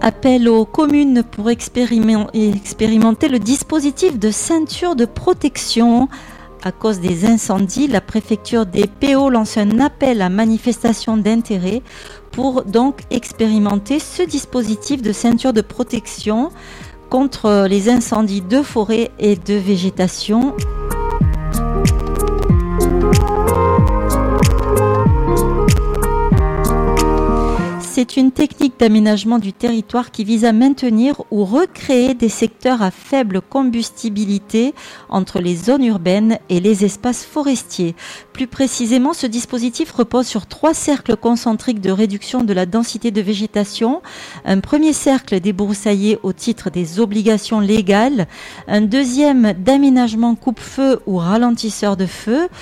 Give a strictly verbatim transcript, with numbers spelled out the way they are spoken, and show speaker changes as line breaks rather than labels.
Appel aux communes pour expérimenter le dispositif de ceinture de protection. À cause des incendies, la préfecture des P O lance un appel à manifestation d'intérêt pour donc expérimenter ce dispositif de ceinture de protection contre les incendies de forêt et de végétation. C'est une technique d'aménagement du territoire qui vise à maintenir ou recréer des secteurs à faible combustibilité entre les zones urbaines et les espaces forestiers. Plus précisément, ce dispositif repose sur trois cercles concentriques de réduction de la densité de végétation. Un premier cercle débroussaillé au titre des obligations légales. Un deuxième d'aménagement coupe-feu ou ralentisseur de feu.